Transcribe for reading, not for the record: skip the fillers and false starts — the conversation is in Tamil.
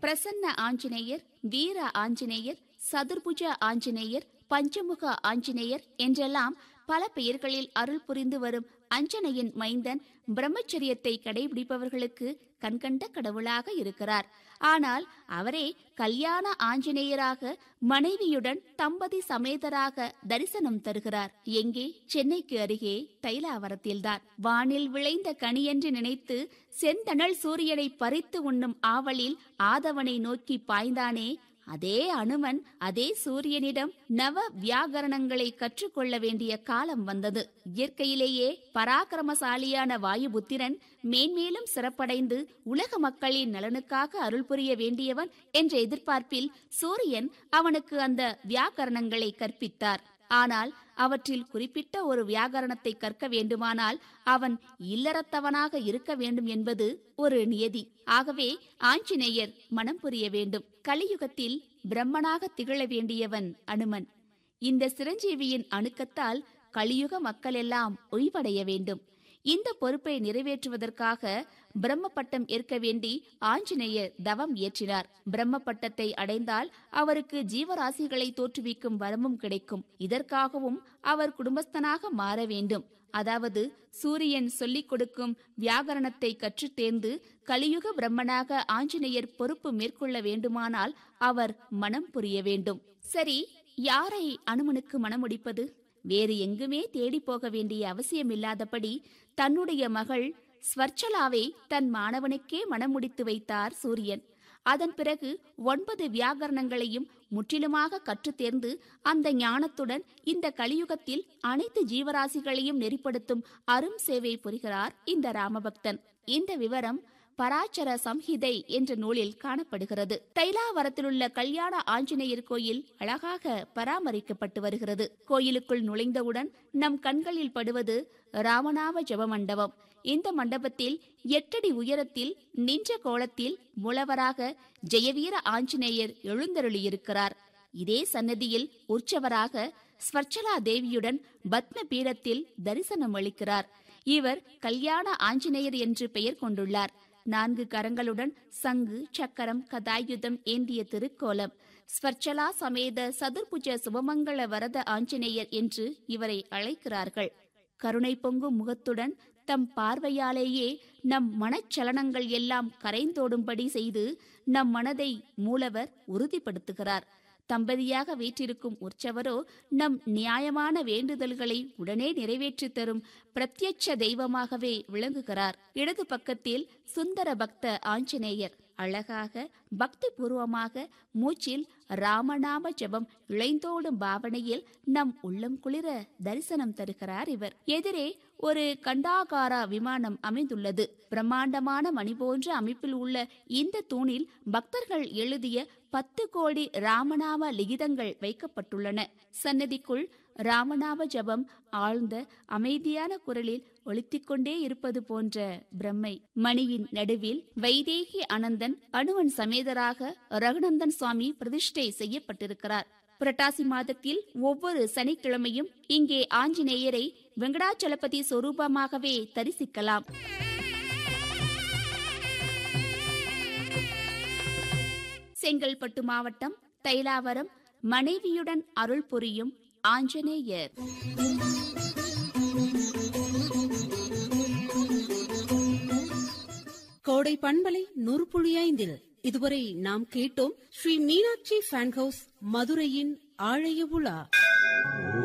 பிரசன்ன ஆஞ்சநேயர், வீர ஆஞ்சநேயர், சதுர்புஜ ஆஞ்சநேயர், பஞ்சமுக ஆஞ்சநேயர் என்றெல்லாம் பல பெயர்களில் அருள் புரிந்து வரும் அஞ்சனையின் மைந்தன் பிரம்மச்சரியத்தை கடைபிடிப்பவர்களுக்கு கண்கண்ட கடவுளாக இருக்கிறார். ஆனால் அவரே கல்யாண ஆஞ்சநேயராக மனைவியுடன் தம்பதி சமேதராக தரிசனம் தருகிறார். எங்கே? சென்னைக்கு அருகே தைலாவரத்தில்தான். வானில் விளைந்த கனியென்று நினைத்து செந்தணல் சூரியனை பறித்து உண்ணும் ஆவலில் ஆதவனை நோக்கி பாய்ந்தானே, அதே அனுமன் அதே சூரியனிடம் நவ வியாகரணங்களை கற்றுக்கொள்ள வேண்டிய காலம் வந்தது. இயற்கையிலேயே பராக்கிரமசாலியான வாயுபுத்திரன் மேன்மேலும் சிறப்படைந்து உலக மக்களின் நலனுக்காக அருள் புரிய வேண்டியவன் என்ற எதிர்பார்ப்பில் சூரியன் அவனுக்கு அந்த வியாகரணங்களை கற்பித்தார். ஆனால் அவற்றில் குறிப்பிட்ட ஒரு வியாகரணத்தை கற்க வேண்டுமானால் அவன் இல்லறத்தவனாக இருக்க வேண்டும் என்பது ஒரு நியதி. ஆகவே ஆஞ்சநேயர் மனம் புரிய வேண்டும். கலியுகத்தில் பிரம்மனாக திகழ வேண்டியவன் அனுமன். இந்த சிரஞ்சீவியின் அணுக்கத்தால் கலியுக மக்கள் எல்லாம் ஓய்வடைய வேண்டும். இந்த பொறுப்பை நிறைவேற்றுவதற்காக பிரம்ம பட்டம் ஏற்க வேண்டி ஆஞ்சநேயர் தவம் இயற்றினார். பிரம்ம பட்டத்தை அடைந்தால் அவருக்கு ஜீவராசிகளை தோற்றுவிக்கும் வரமும் கிடைக்கும். இதற்காகவும் அவர் குடும்பஸ்தனாக மாற வேண்டும். அதாவது சூரியன் சொல்லிக் கொடுக்கும் வியாகரணத்தை கற்று தேர்ந்து கலியுக பிரம்மனாக ஆஞ்சநேயர் பொறுப்பு மேற்கொள்ள வேண்டுமானால் அவர் மனம் புரிய வேண்டும். சரி, யாரை அனுமனுக்கு மணமுடிப்பது? வேறு எங்குமே தேடி போக வேண்டிய அவசியமில்லாதபடி தன்னுடைய மகள் ஸ்வர்ச்சலாவை தன் மாணவனுக்கே மணமுடித்து வைத்தார் சூரியன். அதன் பிறகு 9 வியாகரணங்களையும் முற்றிலுமாக கற்று தேர்ந்து அந்த ஞானத்துடன் இந்த கலியுகத்தில் அனைத்து ஜீவராசிகளையும் நெறிப்படுத்தும் அரும் சேவை புரிகிறார் இந்த ராமபக்தன். இந்த விவரம் பராச்சர சம்ஹிதை என்ற நூலில் காணப்படுகிறது. தைலாவரத்திலுள்ள கல்யாண ஆஞ்சநேயர் கோயில் அழகாக பராமரிக்கப்பட்டு வருகிறது. கோயிலுக்குள் நுழைந்தவுடன் நம் கண்களில் படுவது ராமநாம ஜப மண்டபம். இந்த மண்டபத்தில் 8 அடி உயரத்தில் நின்ற கோலத்தில் மூலவராக ஜெயவீர ஆஞ்சநேயர் எழுந்தருளியிருக்கிறார். இதே சன்னதியில் உற்சவராக ஸ்வர்ச்சலா தேவியுடன் பத்ம பீடத்தில் தரிசனம் அளிக்கிறார். இவர் கல்யாண ஆஞ்சநேயர் என்று பெயர் கொண்டுள்ளார். 4 கரங்களுடன் சங்கு, சக்கரம், கதாயுதம் ஏந்திய திருக்கோலம். ஸ்வர்ச்சலா சமேத சதுர்புஜ சுபமங்கள வரத ஆஞ்சநேயர் என்று இவரை அழைக்கிறார்கள். கருணை பொங்கும் முகத்துடன் தம் பார்வையாலேயே நம் மனச்சலனங்கள் எல்லாம் கரைந்தோடும்படி செய்து நம் மனதை மூலவர் உறுதிப்படுத்துகிறார். தம்பதியாக வீற்றிருக்கும் உற்சவரோ நம் நியாயமான வேண்டுதல்களை உடனே நிறைவேற்றி தரும் பிரத்யட்ச தெய்வமாகவே விளங்குகிறார். இடது பக்கத்தில் சுந்தர பக்த ஆஞ்சநேயர் அழகாக பக்தி பூர்வமாக மூச்சில் ராமநாம ஜபம் இழைந்தோடும் பாவனையில் நம் உள்ளம் குளிர தரிசனம் தருகிறார் இவர். எதிரே ஒரு கண்டாகார விமானம் அமைந்துள்ளது. பிரம்மாண்டமான மணி போன்ற அமைப்பில் உள்ள இந்த தூணில் பக்தர்கள் எழுதிய 10 கோடி ராமநாம லிகிதங்கள் வைக்கப்பட்டுள்ளன. சன்னதிக்குள் ராமநாம ஜபம் ஆழ்ந்த அமைதியான குரலில் ஒலித்திக்கொண்டே இருப்பது போன்ற பிரம்மை. மணியின் நடுவில் வைதேகி அனந்தன் அனுமன் சமேதராக ரகுநந்தன் சுவாமி பிரதிஷ்டை செய்யப்பட்டிருக்கிறார். புரட்டாசி மாதத்தில் ஒவ்வொரு சனிக்கிழமையும் இங்கே ஆஞ்சநேயரை வெங்கடாச்சலபதி சொரூபமாகவே தரிசிக்கலாம். செங்கல்பட்டு மாவட்டம் தைலாவரம் மனைவியுடன் அருள் புரியும் ஆஞ்சநேயர். கோடை பண்பலை 100.5 இதுவரை நாம் கேட்டோம் ஸ்ரீ மீனாட்சி ஃபேன் ஹவுஸ் மதுரையின் ஆழைய உலா.